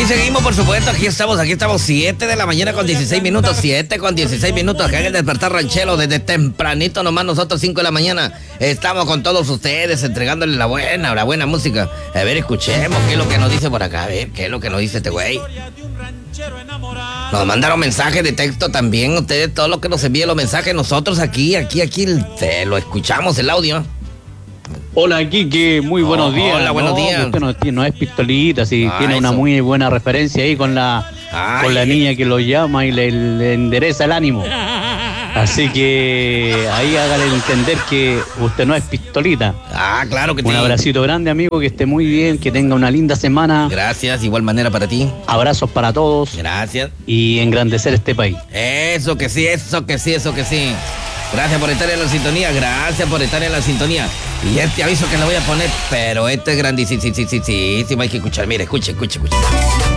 seguimos, por supuesto, aquí estamos, 7 de la mañana con 16 minutos, 7 con 16 minutos, acá en el Despertar Ranchero, desde tempranito nomás, nosotros 5 de la mañana, estamos con todos ustedes, entregándoles la buena música. A ver, escuchemos qué es lo que nos dice por acá, a ver, qué es lo que nos dice este güey. Nos mandaron mensajes de texto también, ustedes, todo lo que nos envíen los mensajes, nosotros aquí, lo escuchamos, el audio. Hola, Kike, muy buenos días. Hola, buenos días. Usted no es pistolita, sí, tiene una muy buena referencia ahí con la niña que lo llama y le endereza el ánimo. Así que ahí hágale entender que usted no es pistolita. Claro que sí. Un abracito grande, amigo, que esté muy bien, que tenga una linda semana. Gracias, igual manera para ti. Abrazos para todos. Gracias. Y engrandecer este país. Eso que sí. Gracias por estar en la sintonía, Y este aviso que le voy a poner, pero este es grandísimo, hay que escuchar, mire, escuche.